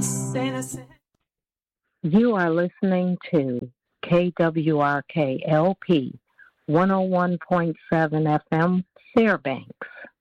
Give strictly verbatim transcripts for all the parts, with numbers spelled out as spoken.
You are listening to K W R K L P one oh one point seven F M, Fairbanks.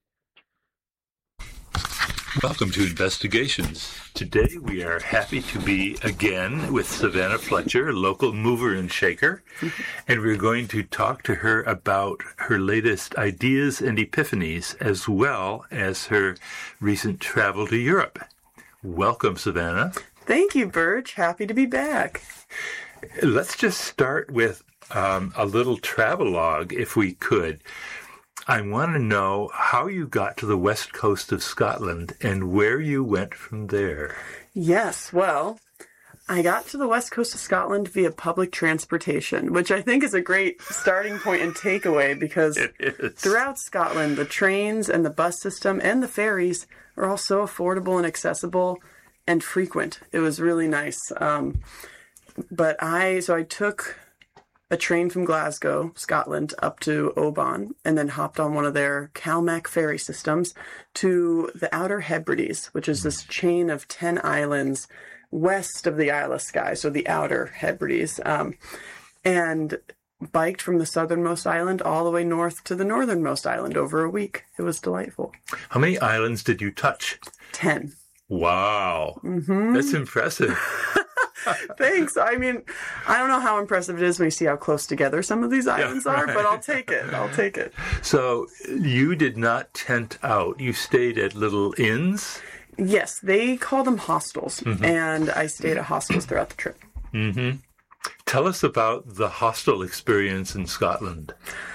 Welcome to Investigations. Today we are happy to be again with Savannah Fletcher, local mover and shaker, and we're going to talk to her about her latest ideas and epiphanies, as well as her recent travel to Europe. Welcome, Savannah. Thank you, Birch. Happy to be back. Let's just start with um, a little travelogue, if we could. I want to know how you got to the west coast of Scotland and where you went from there. Yes, well, I got to the west coast of Scotland via public transportation, which I think is a great starting point and takeaway because throughout Scotland, the trains and the bus system and the ferries are all so affordable and accessible and frequent. It was really nice. Um, but I, so I took a train from Glasgow, Scotland, up to Oban, and then hopped on one of their Calmac ferry systems to the Outer Hebrides, which is this chain of ten islands west of the Isle of Skye, so the Outer Hebrides, um, and biked from the southernmost island all the way north to the northernmost island over a week. It was delightful. How many islands did you touch? Ten. Wow. Mm-hmm. That's impressive. Thanks. I mean, I don't know how impressive it is when you see how close together some of these islands yeah, right. are, but I'll take it. I'll take it. So you did not tent out. You stayed at little inns? Yes, they call them hostels, mm-hmm. and I stayed at hostels throughout the trip. Mm-hmm. Tell us about the hostel experience in Scotland.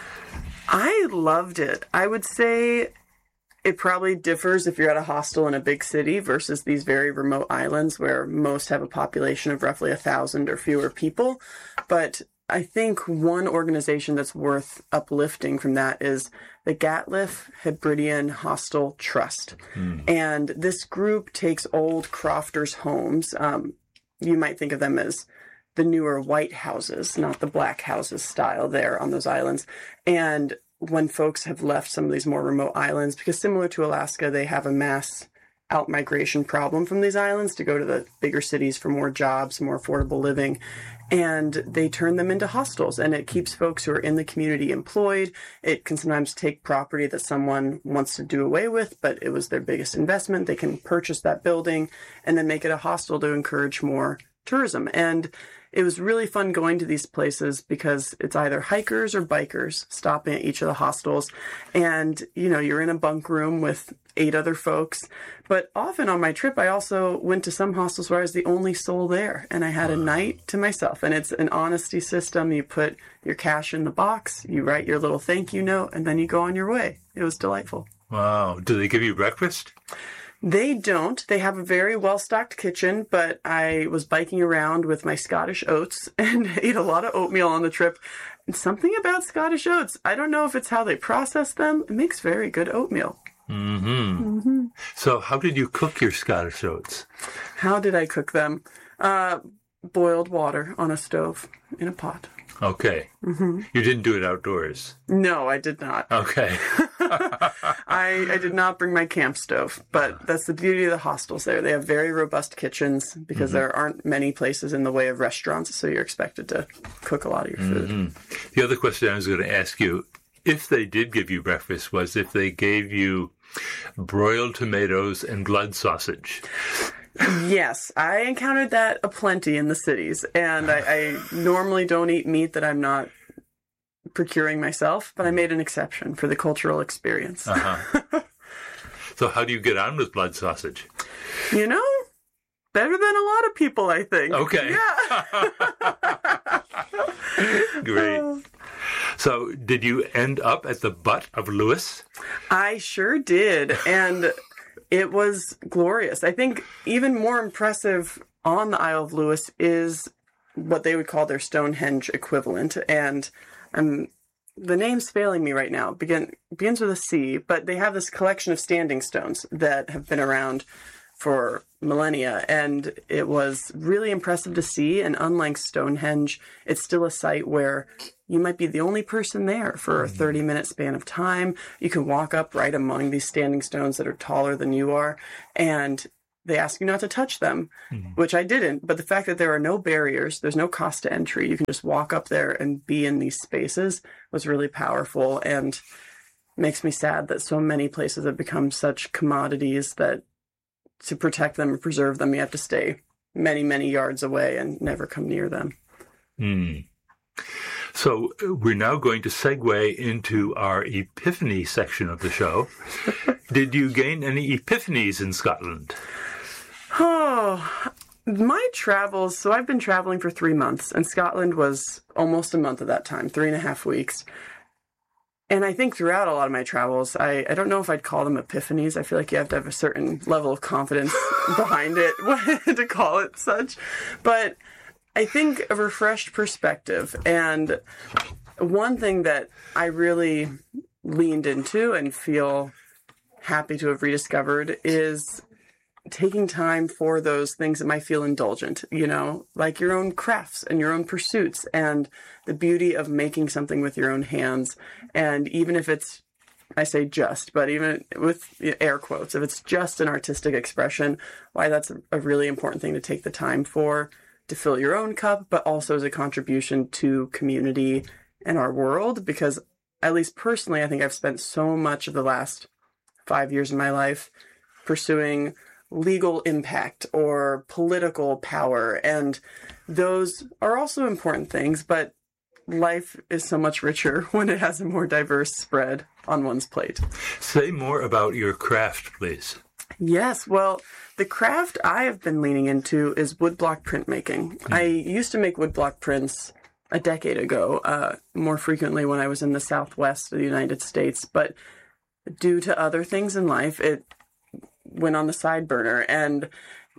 I loved it. I would say it probably differs if you're at a hostel in a big city versus these very remote islands where most have a population of roughly a thousand or fewer people. But I think one organization that's worth uplifting from that is the Gatliff Hebridean Hostel Trust. Mm. And this group takes old crofters' homes. Um, you might think of them as the newer white houses, not the black houses style there on those islands. And when folks have left some of these more remote islands, because similar to Alaska, they have a mass out-migration problem from these islands to go to the bigger cities for more jobs, more affordable living, and they turn them into hostels, and it keeps folks who are in the community employed. It can sometimes take property that someone wants to do away with, but it was their biggest investment. They can purchase that building and then make it a hostel to encourage more tourism. And it was really fun going to these places because it's either hikers or bikers stopping at each of the hostels. And, you know, you're in a bunk room with eight other folks. But often on my trip, I also went to some hostels where I was the only soul there. And I had a night to myself. And it's an honesty system. You put your cash in the box, you write your little thank you note, and then you go on your way. It was delightful. Wow. Do they give you breakfast? They don't. They have a very well-stocked kitchen, but I was biking around with my Scottish oats and ate a lot of oatmeal on the trip. And something about Scottish oats, I don't know if it's how they process them. It makes very good oatmeal. Mm-hmm. Mm-hmm. So how did you cook your Scottish oats? How did I cook them? Uh, boiled water on a stove in a pot. Okay. Mm-hmm. You didn't do it outdoors? No, I did not. Okay. I, I did not bring my camp stove, but that's the beauty of the hostels there. They have very robust kitchens because mm-hmm. there aren't many places in the way of restaurants, so you're expected to cook a lot of your food. Mm-hmm. The other question I was going to ask you, if they did give you breakfast, was if they gave you broiled tomatoes and blood sausage. Yes, I encountered that aplenty in the cities, and I, I normally don't eat meat that I'm not procuring myself, but I made an exception for the cultural experience. Uh-huh. So how do you get on with blood sausage? You know, better than a lot of people, I think. Okay. Yeah. Great. So did you end up at the butt of Lewis? I sure did, and it was glorious. I think even more impressive on the Isle of Lewis is what they would call their Stonehenge equivalent. And um, the name's failing me right now. Begin, begins with a C, but they have this collection of standing stones that have been around for millennia. And it was really impressive to see. And unlike Stonehenge, it's still a site where you might be the only person there for a thirty-minute span of time. You can walk up right among these standing stones that are taller than you are. And they ask you not to touch them, mm-hmm. which I didn't. But the fact that there are no barriers, there's no cost to entry, you can just walk up there and be in these spaces was really powerful, and makes me sad that so many places have become such commodities that to protect them and preserve them, you have to stay many, many yards away and never come near them. Mm. So we're now going to segue into our epiphany section of the show. Did you gain any epiphanies in Scotland? Oh, my travels, so I've been traveling for three months, and Scotland was almost a month of that time, three and a half weeks. And I think throughout a lot of my travels, I, I don't know if I'd call them epiphanies. I feel like you have to have a certain level of confidence behind it to call it such. But I think a refreshed perspective. And one thing that I really leaned into and feel happy to have rediscovered is taking time for those things that might feel indulgent, you know, like your own crafts and your own pursuits and the beauty of making something with your own hands. And even if it's, I say just, but even with air quotes, if it's just an artistic expression, why that's a really important thing to take the time for, to fill your own cup, but also as a contribution to community and our world. Because at least personally, I think I've spent so much of the last five years of my life pursuing legal impact or political power. And those are also important things, but life is so much richer when it has a more diverse spread on one's plate. Say more about your craft, please. Yes, well, the craft I have been leaning into is woodblock printmaking. Mm. I used to make woodblock prints a decade ago, uh, more frequently when I was in the Southwest of the United States, but due to other things in life, it went on the side burner, and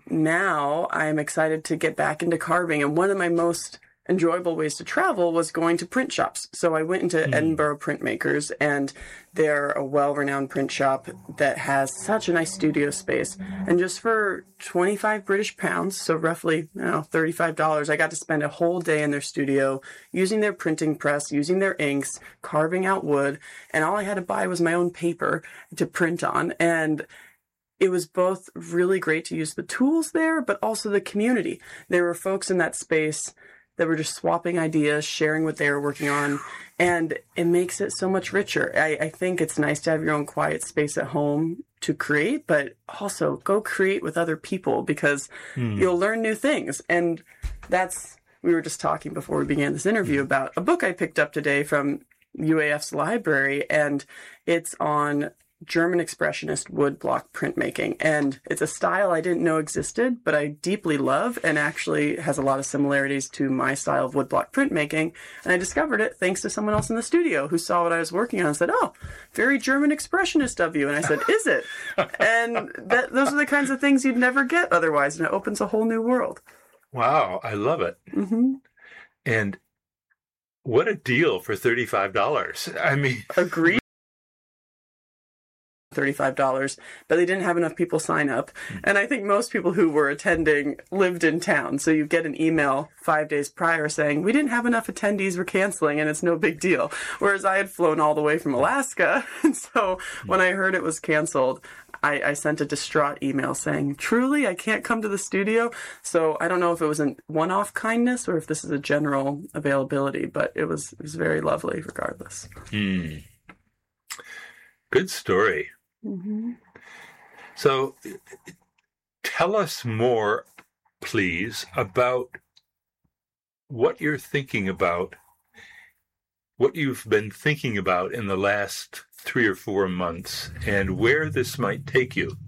now I'm excited to get back into carving. And one of my most enjoyable ways to travel was going to print shops. So I went into mm. Edinburgh Printmakers, and they're a well-renowned print shop that has such a nice studio space. And just for twenty-five British pounds, so roughly, you know, thirty-five dollars, I got to spend a whole day in their studio using their printing press, using their inks, carving out wood, and all I had to buy was my own paper to print on. And it was both really great to use the tools there, but also the community. There were folks in that space that were just swapping ideas, sharing what they were working on, and it makes it so much richer. I, I think it's nice to have your own quiet space at home to create, but also go create with other people, because mm. you'll learn new things. And that's, we were just talking before we began this interview about a book I picked up today from U A F's library, and it's on German Expressionist woodblock printmaking. And it's a style I didn't know existed, but I deeply love, and actually has a lot of similarities to my style of woodblock printmaking. And I discovered it thanks to someone else in the studio who saw what I was working on and said, "Oh, very German Expressionist of you." And I said, "Is it?" And that, those are the kinds of things you'd never get otherwise, and it opens a whole new world. Wow, I love it. Mm-hmm. And what a deal for thirty-five dollars. I mean... Agreed. thirty-five dollars, but they didn't have enough people sign up. And I think most people who were attending lived in town. So you get an email five days prior saying, "We didn't have enough attendees, we're canceling," and it's no big deal. Whereas I had flown all the way from Alaska. And so when I heard it was canceled, I, I sent a distraught email saying, "Truly, I can't come to the studio." So I don't know if it was a one-off kindness or if this is a general availability, but it was, it was very lovely regardless. Mm. Good story. Mm-hmm. So tell us more, please, about what you're thinking about, what you've been thinking about in the last three or four months, and where this might take you.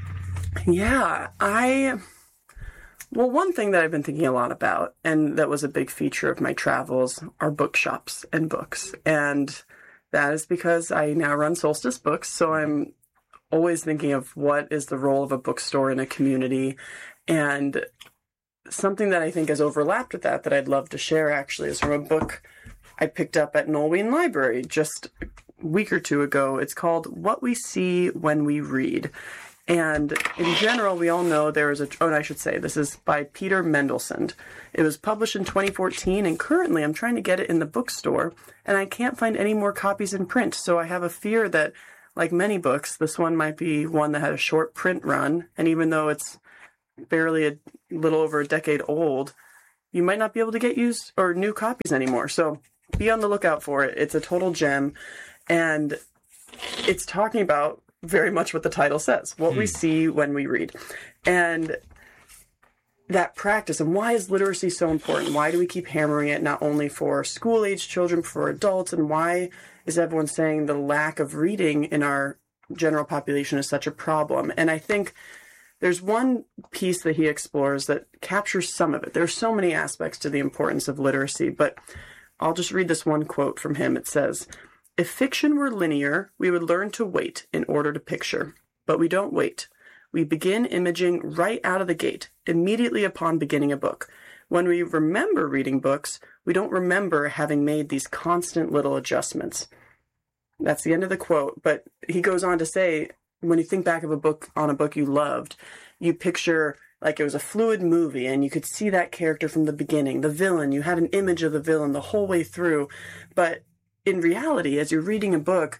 Yeah, I... Well, one thing that I've been thinking a lot about, and that was a big feature of my travels, are bookshops and books. And that is because I now run Solstice Books, so I'm always thinking of what is the role of a bookstore in a community. And something that I think has overlapped with that, that I'd love to share actually, is from a book I picked up at Nolwenn Library just a week or two ago. It's called What We See When We Read. And in general, we all know there is a, oh, and I should say, this is by Peter Mendelssohn. It was published in twenty fourteen, and currently I'm trying to get it in the bookstore, and I can't find any more copies in print. So I have a fear that, like many books, this one might be one that had a short print run, and even though it's barely a little over a decade old, you might not be able to get used or new copies anymore. So be on the lookout for it. It's a total gem. And it's talking about very much what the title says, what hmm. we see when we read. And that practice, and why is literacy so important? Why do we keep hammering it, not only for school-age children, but for adults? And why is everyone saying the lack of reading in our general population is such a problem? And I think there's one piece that he explores that captures some of it. There's so many aspects to the importance of literacy, but I'll just read this one quote from him. It says, "If fiction were linear, we would learn to wait in order to picture. But we don't wait. We begin imaging right out of the gate, immediately upon beginning a book. When we remember reading books, we don't remember having made these constant little adjustments." That's the end of the quote, but he goes on to say, when you think back of a book on a book you loved, you picture like it was a fluid movie and you could see that character from the beginning, the villain, you had an image of the villain the whole way through. But in reality, as you're reading a book,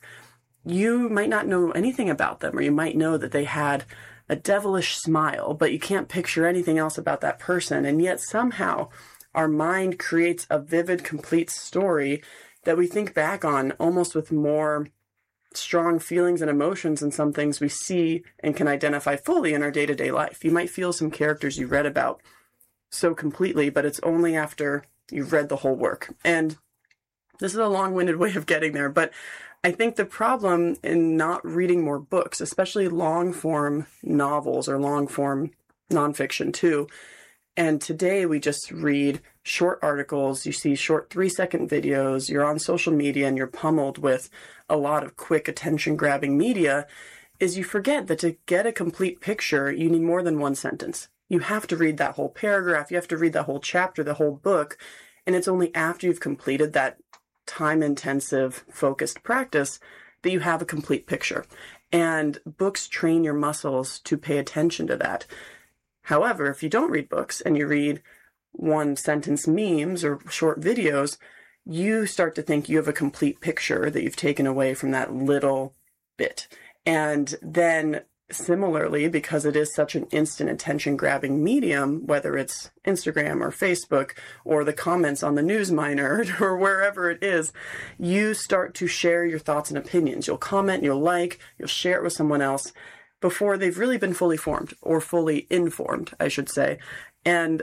you might not know anything about them, or you might know that they had a devilish smile, but you can't picture anything else about that person. And yet somehow our mind creates a vivid, complete story that we think back on almost with more strong feelings and emotions and some things we see and can identify fully in our day-to-day life. You might feel some characters you read about so completely, but it's only after you've read the whole work. And this is a long-winded way of getting there, but I think the problem in not reading more books, especially long-form novels or long-form nonfiction too, and today we just read short articles, you see short three-second videos, you're on social media and you're pummeled with a lot of quick attention-grabbing media, is you forget that to get a complete picture, you need more than one sentence. You have to read that whole paragraph, you have to read that whole chapter, the whole book, and it's only after you've completed that time-intensive, focused practice that you have a complete picture. And books train your muscles to pay attention to that. However, if you don't read books and you read one-sentence memes or short videos, you start to think you have a complete picture that you've taken away from that little bit. And then similarly, because it is such an instant attention-grabbing medium, whether it's Instagram or Facebook or the comments on the News Miner or wherever it is, you start to share your thoughts and opinions. You'll comment, you'll like, you'll share it with someone else before they've really been fully formed, or fully informed, I should say. And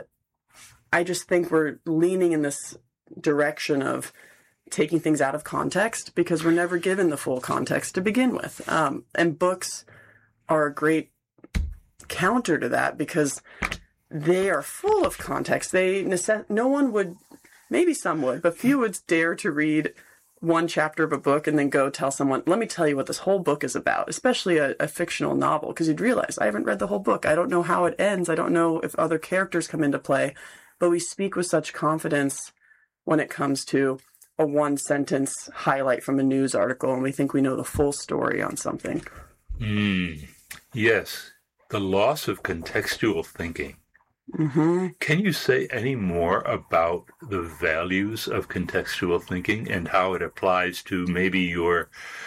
I just think we're leaning in this direction of taking things out of context because we're never given the full context to begin with. Um, and books are a great counter to that because they are full of context. They necess- no one would, maybe some would, but few would dare to read one chapter of a book and then go tell someone, let me tell you what this whole book is about, especially a, a fictional novel, because you'd realize, I haven't read the whole book. I don't know how it ends. I don't know if other characters come into play, but we speak with such confidence when it comes to a one-sentence highlight from a news article, and we think we know the full story on something. Mm, yes, the loss of contextual thinking. Mm-hmm. Can you say any more about the values of contextual thinking and how it applies to maybe your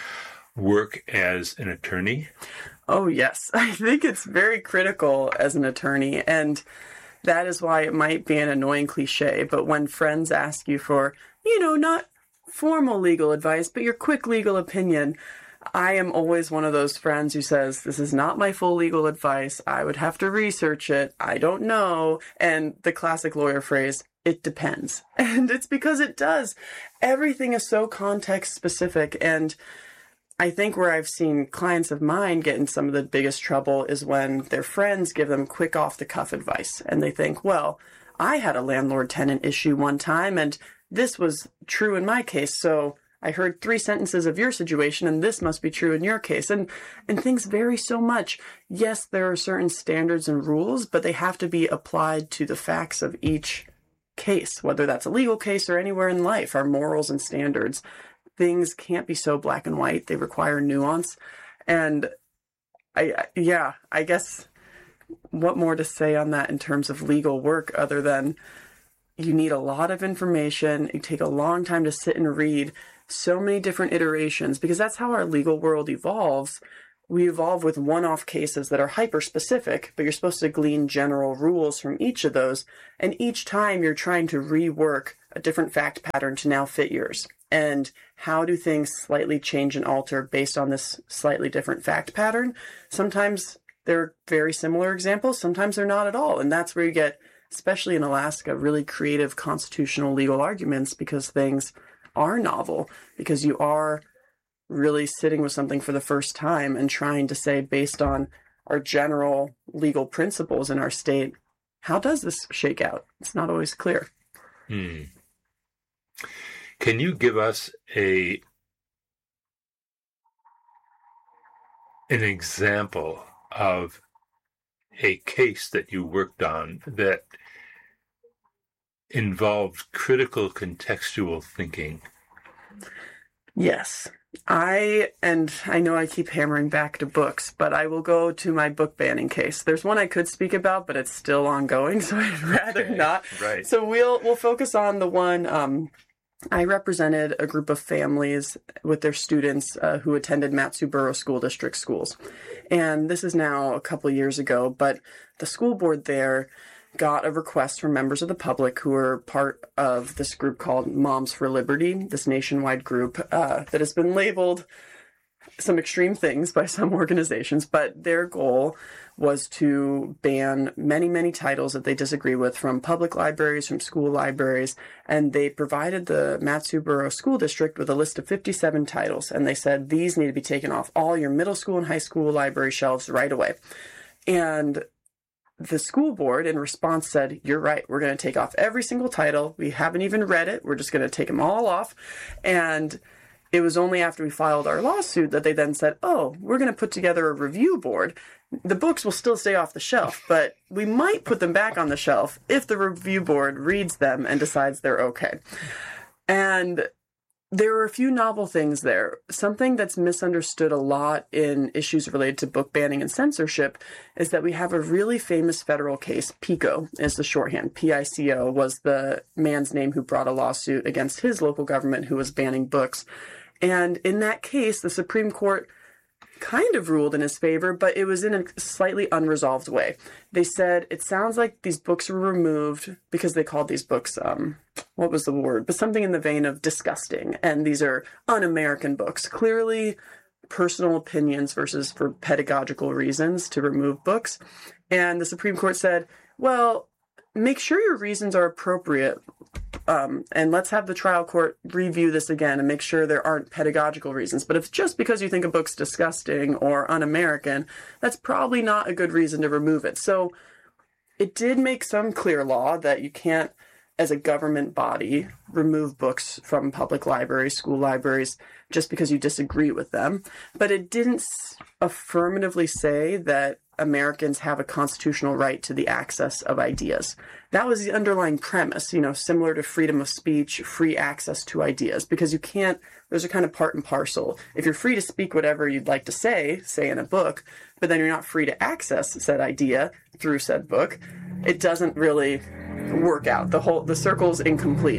work as an attorney? Oh, yes. I think it's very critical as an attorney, and that is why it might be an annoying cliche, but when friends ask you for, you know, not formal legal advice, but your quick legal opinion, I am always one of those friends who says, this is not my full legal advice. I would have to research it. I don't know. And the classic lawyer phrase, it depends. And it's because it does. Everything is so context specific. And I think where I've seen clients of mine get in some of the biggest trouble is when their friends give them quick off the cuff advice. And they think, well, I had a landlord-tenant issue one time and this was true in my case. So I heard three sentences of your situation, and this must be true in your case. And and things vary so much. Yes, there are certain standards and rules, but they have to be applied to the facts of each case, whether that's a legal case or anywhere in life, our morals and standards. Things can't be so black and white. They require nuance. And I, yeah, I guess what more to say on that in terms of legal work other than you need a lot of information. You take a long time to sit and read so many different iterations, because that's how our legal world evolves. we evolve with one-off cases that are hyper-specific, but you're supposed to glean general rules from each of those. And each time you're trying to rework a different fact pattern to now fit yours. And how do things slightly change and alter based on this slightly different fact pattern? Sometimes they're very similar examples. Sometimes they're not at all. And that's where you get, especially in Alaska, really creative constitutional legal arguments, because things are novel, because you are really sitting with something for the first time and trying to say, based on our general legal principles in our state, how does this shake out? It's not always clear. Hmm. Can you give us a an example of a case that you worked on that involved critical contextual thinking? Yes. I, and I know I keep hammering back to books, but I will go to my book banning case. There's one I could speak about, but it's still ongoing, so I'd rather Okay. not. Right. So we'll we'll focus on the one. Um, I represented a group of families with their students uh, who attended Mat-Su-Borough School District schools. And this is now a couple years ago, but the school board there got a request from members of the public who are part of this group called Moms for Liberty, this nationwide group uh, that has been labeled some extreme things by some organizations, but their goal was to ban many, many titles that they disagree with from public libraries, from school libraries, and they provided the Mat-Su-Borough School District with a list of fifty-seven titles, and they said these need to be taken off all your middle school and high school library shelves right away. And the school board, in response, said, you're right, we're going to take off every single title. We haven't even read it. We're just going to take them all off. And it was only after we filed our lawsuit that they then said, oh, we're going to put together a review board. The books will still stay off the shelf, but we might put them back on the shelf if the review board reads them and decides they're okay. And there were a few novel things there. Something that's misunderstood a lot in issues related to book banning and censorship is that we have a really famous federal case. PICO is the shorthand. P I C O was the man's name who brought a lawsuit against his local government who was banning books. And in that case, the Supreme Court kind of ruled in his favor, but it was in a slightly unresolved way. They said, it sounds like these books were removed because they called these books, um, what was the word? But something in the vein of disgusting. And these are un-American books. Clearly personal opinions versus for pedagogical reasons to remove books. And the Supreme Court said, well, make sure your reasons are appropriate. Um, and let's have the trial court review this again and make sure there aren't pedagogical reasons. But if it's just because you think a book's disgusting or un-American, that's probably not a good reason to remove it. So it did make some clear law that you can't, as a government body, remove books from public libraries, school libraries, just because you disagree with them. But it didn't affirmatively say that Americans have a constitutional right to the access of ideas. That was the underlying premise, you know, similar to freedom of speech, free access to ideas, because you can't, those are kind of part and parcel. If you're free to speak whatever you'd like to say, say in a book, but then you're not free to access said idea through said book, it doesn't really work out. The whole, the circle's incomplete.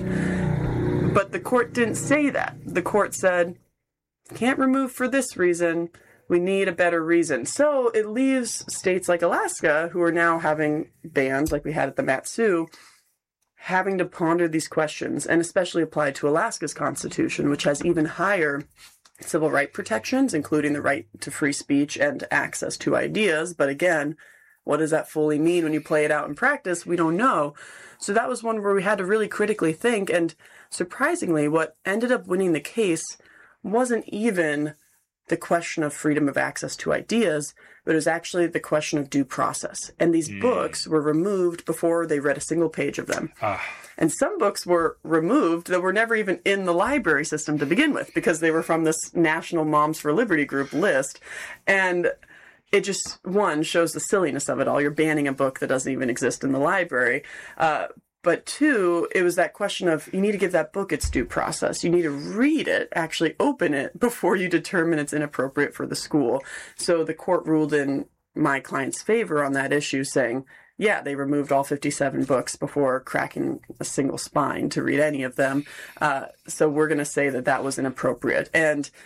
But the court didn't say that. The court said, can't remove for this reason. We need a better reason. So it leaves states like Alaska, who are now having bans like we had at the Mat-Su, having to ponder these questions, and especially apply to Alaska's constitution, which has even higher civil right protections, including the right to free speech and access to ideas. But again, what does that fully mean when you play it out in practice? We don't know. So that was one where we had to really critically think. And surprisingly, what ended up winning the case wasn't even the question of freedom of access to ideas, but it was actually the question of due process. And these mm. books were removed before they read a single page of them. Ah. And some books were removed that were never even in the library system to begin with, because they were from this National Moms for Liberty group list. And it just, one, shows the silliness of it all. You're banning a book that doesn't even exist in the library. Uh, But two, it was that question of, you need to give that book its due process. You need to read it, actually open it, before you determine it's inappropriate for the school. So the court ruled in my client's favor on that issue, saying, yeah, they removed all fifty-seven books before cracking a single spine to read any of them. Uh, so we're going to say that that was inappropriate. And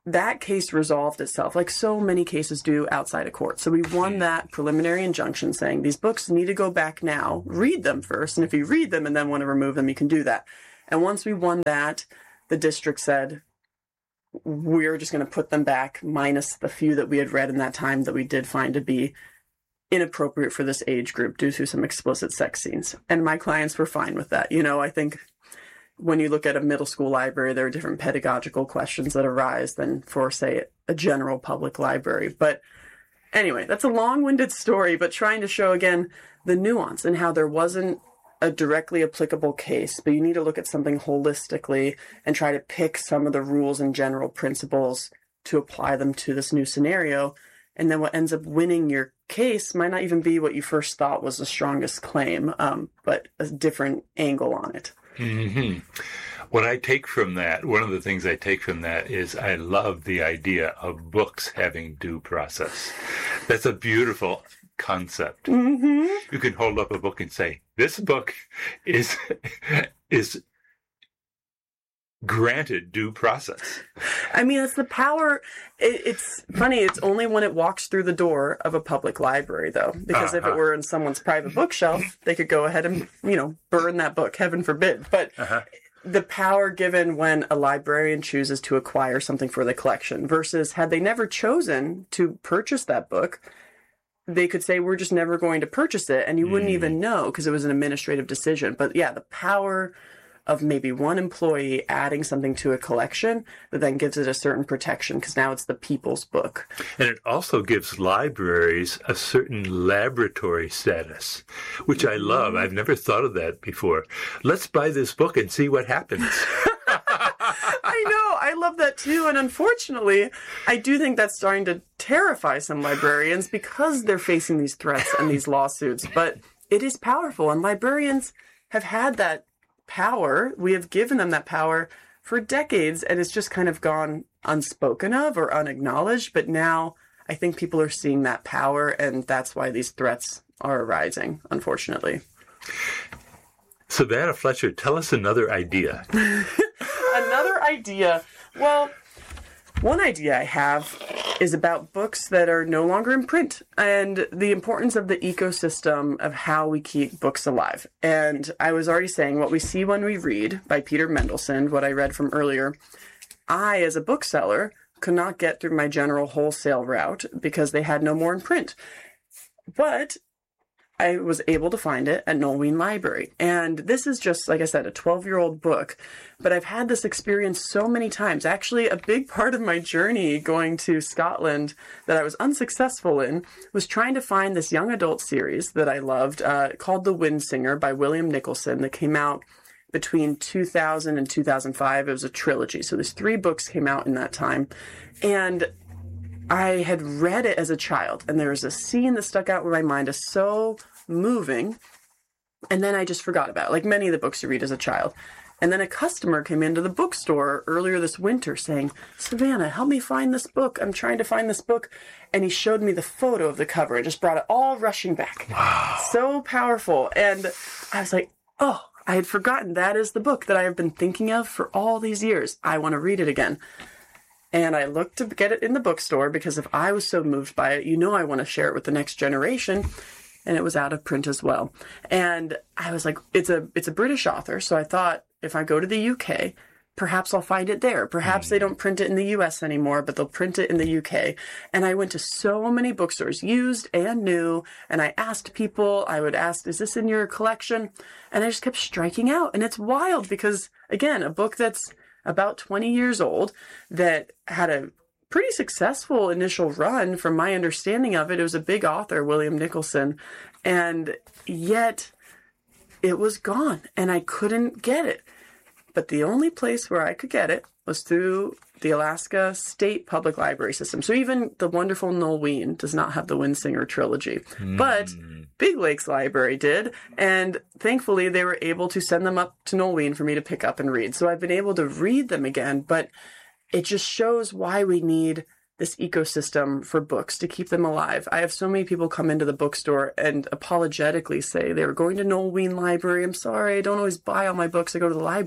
that case resolved itself, like so many cases do outside of court. So we won that preliminary injunction saying these books need to go back now, read them first, and if you read them and then want to remove them, you can do that. And once we won that, the district said, we're just going to put them back, minus the few that we had read in that time that we did find to be inappropriate for this age group due to some explicit sex scenes. And my clients were fine with that. You know, I think when you look at a middle school library, there are different pedagogical questions that arise than for, say, a general public library. But anyway, that's a long-winded story, but trying to show, again, the nuance and how there wasn't a directly applicable case, but you need to look at something holistically and try to pick some of the rules and general principles to apply them to this new scenario. And then what ends up winning your case might not even be what you first thought was the strongest claim, um, but a different angle on it. Mm-hmm. What I take from that, one of the things I take from that is I love the idea of books having due process. That's a beautiful concept. Mm-hmm. You can hold up a book and say, this book is is granted due process. I mean, it's the power. It, it's funny. It's only when it walks through the door of a public library, though, because uh-huh. if it were in someone's private bookshelf, they could go ahead and, you know, burn that book, heaven forbid. But uh-huh. the power given when a librarian chooses to acquire something for the collection versus had they never chosen to purchase that book, they could say, we're just never going to purchase it. And you wouldn't mm. even know because it was an administrative decision. But yeah, the power of maybe one employee adding something to a collection that then gives it a certain protection because now it's the people's book. And it also gives libraries a certain laboratory status, which I love. I've never thought of that before. Let's buy this book and see what happens. I know. I love that too. And unfortunately, I do think that's starting to terrify some librarians because they're facing these threats and these lawsuits. But it is powerful. And librarians have had that power. We have given them that power for decades. And it's just kind of gone unspoken of or unacknowledged. But now I think people are seeing that power. And that's why these threats are arising, unfortunately. Savannah Fletcher, tell us another idea. Another idea. Well, one idea I have is about books that are no longer in print and the importance of the ecosystem of how we keep books alive. And I was already saying What We See When We Read by Peter Mendelsohn, what I read from earlier. I, as a bookseller, could not get through my general wholesale route because they had no more in print. But I was able to find it at Nolwenn Library. And this is just, like I said, a twelve-year-old book. But I've had this experience so many times. Actually, a big part of my journey going to Scotland that I was unsuccessful in was trying to find this young adult series that I loved uh, called The Wind Singer by William Nicholson that came out between two thousand and two thousand five. It was a trilogy. So these three books came out in that time. And I had read it as a child, and there was a scene that stuck out in my mind as so moving, and then I just forgot about it, like many of the books you read as a child. And then a customer came into the bookstore earlier this winter saying, Savannah, help me find this book. I'm trying to find this book. And he showed me the photo of the cover. It just brought it all rushing back. Wow. So powerful. And I was like, oh, I had forgotten that is the book that I have been thinking of for all these years. I want to read it again. And I looked to get it in the bookstore because if I was so moved by it, you know I want to share it with the next generation. And it was out of print as well. And I was like, it's a it's a British author. So I thought if I go to the U K, perhaps I'll find it there. Perhaps mm. they don't print it in the U S anymore, but they'll print it in the U K. And I went to so many bookstores, used and new. And I asked people, I would ask, is this in your collection? And I just kept striking out. And it's wild because, again, a book that's about twenty years old that had a pretty successful initial run from my understanding of it. It was a big author, William Nicholson, and yet it was gone and I couldn't get it. But the only place where I could get it was through the Alaska State Public Library System. So even the wonderful Nolwenn does not have the Wind Singer trilogy, mm. but Big Lakes Library did, and thankfully they were able to send them up to Nolwenn for me to pick up and read. So I've been able to read them again, but it just shows why we need this ecosystem for books to keep them alive. I have so many people come into the bookstore and apologetically say they were going to Nolwenn Library. I'm sorry, I don't always buy all my books. I go to the library.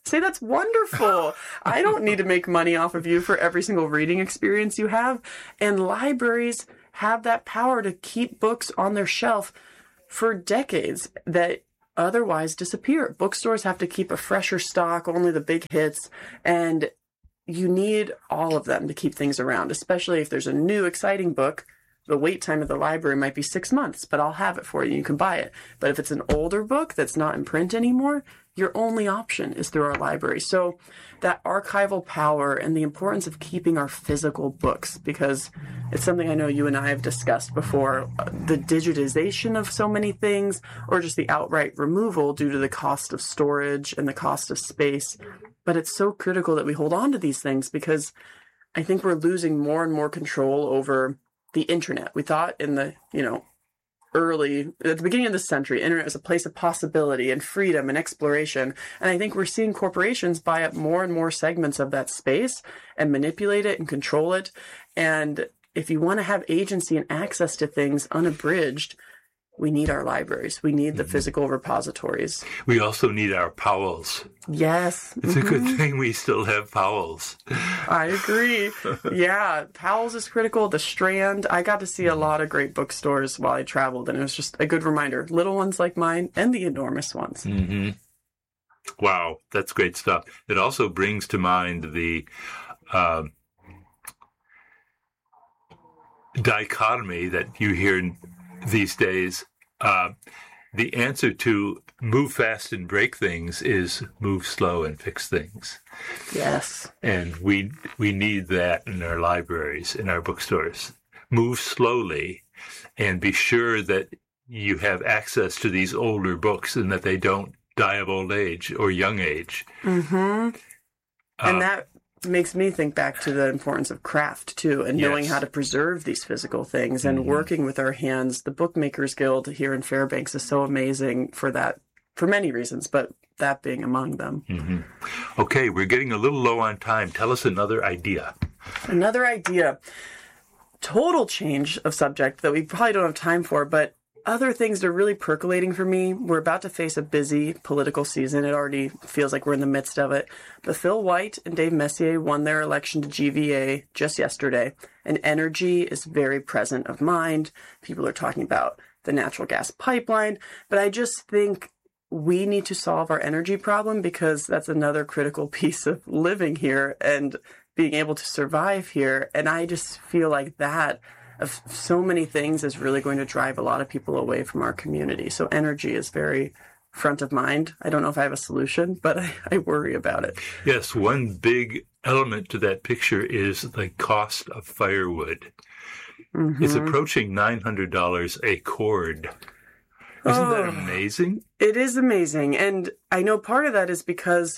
say that's wonderful. I don't need to make money off of you for every single reading experience you have. And libraries have that power to keep books on their shelf for decades that otherwise disappear. Bookstores have to keep a fresher stock, only the big hits, and you need all of them to keep things around, especially if there's a new exciting book. The wait time at the library might be six months, but I'll have it for you. You can buy it. But if it's an older book that's not in print anymore, your only option is through our library. So that archival power and the importance of keeping our physical books, because it's something I know you and I have discussed before, the digitization of so many things, or just the outright removal due to the cost of storage and the cost of space. But it's so critical that we hold on to these things, because I think we're losing more and more control over the internet. We thought in the, you know, early, at the beginning of the century, internet was a place of possibility and freedom and exploration. And I think we're seeing corporations buy up more and more segments of that space and manipulate it and control it. And if you want to have agency and access to things unabridged, we need our libraries. We need the mm-hmm. physical repositories. We also need our Powells. Yes. It's mm-hmm. a good thing we still have Powells. I agree. Yeah, Powell's is critical. The Strand. I got to see a lot of great bookstores while I traveled, and it was just a good reminder. Little ones like mine and the enormous ones. Mm-hmm. Wow, that's great stuff. It also brings to mind the uh, dichotomy that you hear these days. Uh, the answer to move fast and break things is move slow and fix things. Yes. And we we need that in our libraries, in our bookstores. Move slowly and be sure that you have access to these older books and that they don't die of old age or young age. Mm-hmm. And uh, that makes me think back to the importance of craft, too, and yes. knowing how to preserve these physical things and mm-hmm. working with our hands. The Bookmakers Guild here in Fairbanks is so amazing for that, for many reasons, but that being among them. Mm-hmm. Okay, we're getting a little low on time. Tell us another idea. Another idea. Total change of subject that we probably don't have time for, but other things that are really percolating for me. We're about to face a busy political season. It already feels like we're in the midst of it. But Phil White and Dave Messier won their election to G V A just yesterday, and energy is very present of mind. People are talking about the natural gas pipeline, but I just think we need to solve our energy problem, because that's another critical piece of living here and being able to survive here. And I just feel like that of so many things is really going to drive a lot of people away from our community. So energy is very front of mind. I don't know if I have a solution, but I, I worry about it. Yes, one big element to that picture is the cost of firewood. Mm-hmm. It's approaching nine hundred dollars a cord. Isn't oh, that amazing? It is amazing. And I know part of that is because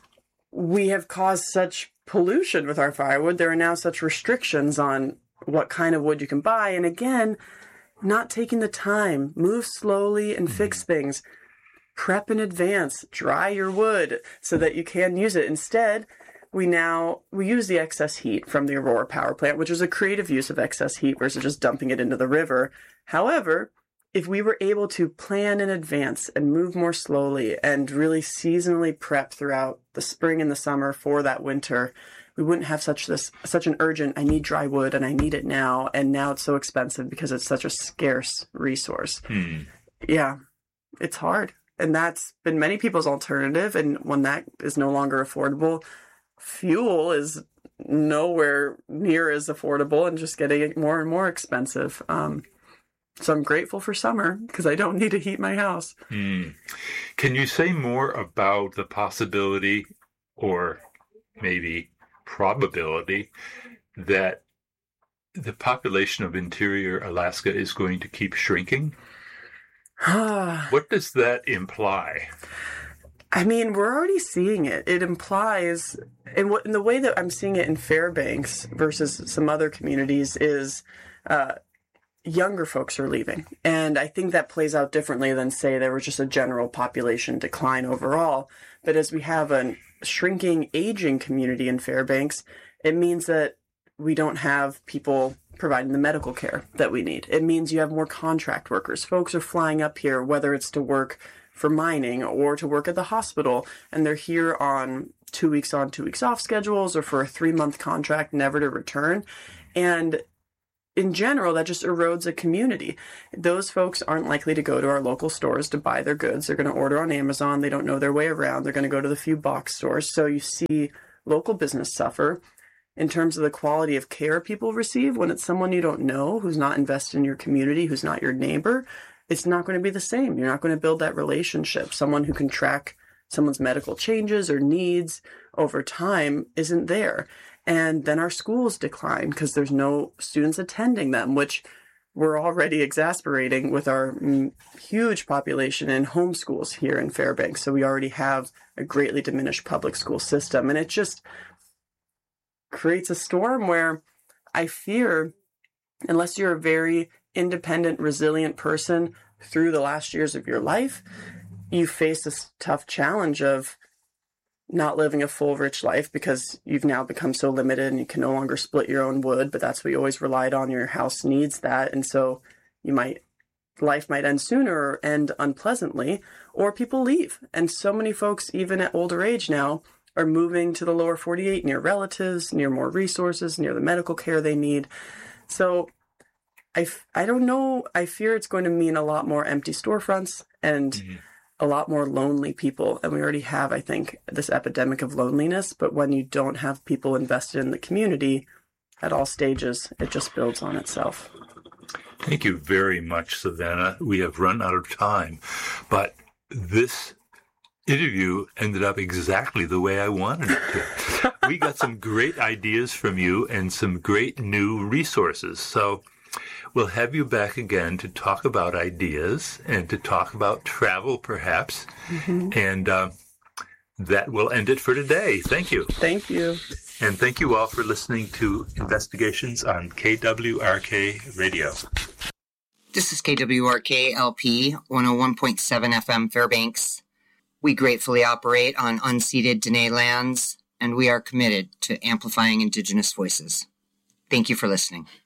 we have caused such pollution with our firewood. There are now such restrictions on what kind of wood you can buy. And again, not taking the time, move slowly and fix things. Prep in advance, dry your wood so that you can use it. Instead, we now, we use the excess heat from the Aurora power plant, which is a creative use of excess heat versus just dumping it into the river. However, if we were able to plan in advance and move more slowly and really seasonally prep throughout the spring and the summer for that winter, we wouldn't have such this such an urgent, I need dry wood and I need it now, and now it's so expensive because it's such a scarce resource. Hmm. Yeah, it's hard. And that's been many people's alternative. And when that is no longer affordable, fuel is nowhere near as affordable and just getting more and more expensive. Um, so I'm grateful for summer because I don't need to heat my house. Hmm. Can you say more about the possibility or maybe probability that the population of interior Alaska is going to keep shrinking? What does that imply? I mean, we're already seeing it. It implies, and what in the way that I'm seeing it in Fairbanks versus some other communities is uh, younger folks are leaving. And I think that plays out differently than, say, there was just a general population decline overall. But as we have a shrinking, aging community in Fairbanks, it means that we don't have people providing the medical care that we need. It means you have more contract workers. Folks are flying up here, whether it's to work for mining or to work at the hospital, and they're here on two weeks on, two weeks off schedules or for a three-month contract, never to return. And in general, that just erodes a community. Those folks aren't likely to go to our local stores to buy their goods. They're going to order on Amazon. They don't know their way around. They're going to go to the few box stores. So you see local business suffer in terms of the quality of care people receive. When it's someone you don't know, who's not invested in your community, who's not your neighbor, it's not going to be the same. You're not going to build that relationship. Someone who can track someone's medical changes or needs over time isn't there. And then our schools decline because there's no students attending them, which we're already exasperating with our mm, huge population in homeschools here in Fairbanks. So we already have a greatly diminished public school system. And it just creates a storm where I fear, unless you're a very independent, resilient person through the last years of your life, you face this tough challenge of not living a full, rich life because you've now become so limited and you can no longer split your own wood, but that's what you always relied on. Your house needs that. And so you might, life might end sooner or end unpleasantly, or people leave. And so many folks, even at older age now, are moving to the lower forty-eight near relatives, near more resources, near the medical care they need. So I, I don't know. I fear it's going to mean a lot more empty storefronts and mm-hmm. a lot more lonely people. And we already have, I think, this epidemic of loneliness. But when you don't have people invested in the community at all stages, it just builds on itself. Thank you very much, Savannah. We have run out of time, but this interview ended up exactly the way I wanted it to. We got some great ideas from you and some great new resources. So we'll have you back again to talk about ideas and to talk about travel, perhaps. Mm-hmm. And uh, that will end it for today. Thank you. Thank you. And thank you all for listening to Investigations on K W R K Radio. This is K W R K L P one oh one point seven F M Fairbanks. We gratefully operate on unceded Dene lands, and we are committed to amplifying Indigenous voices. Thank you for listening.